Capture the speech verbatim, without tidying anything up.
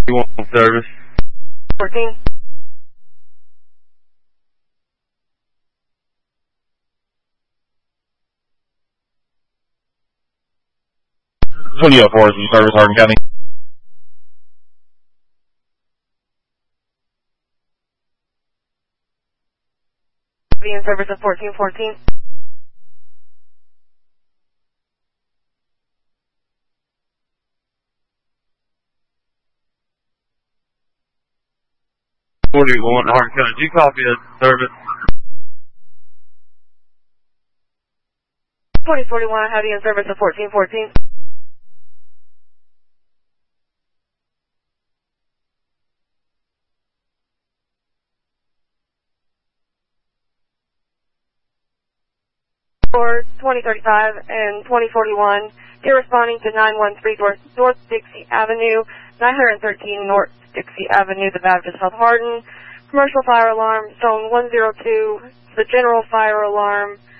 one service. fourteen. twenty oh four is the service, Hardin County. Be in service at fourteen fourteen. forty-one, Hardin County. Do you copy a service? twenty forty-one, I have you in service at fourteen fourteen. For twenty thirty-five and twenty forty-one, you're responding to nine one three North, North Dixie Avenue, nine thirteen North Dixie Avenue, the Baptist South Hardin. Commercial fire alarm, zone one zero two, the general fire alarm,